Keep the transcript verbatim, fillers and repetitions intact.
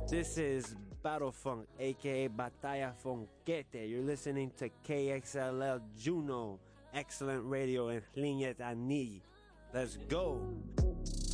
This is Battle Funk, aka Batalla Funkete. You're listening to K X L L Juno, excellent radio in Hliñet Ani. Let's go!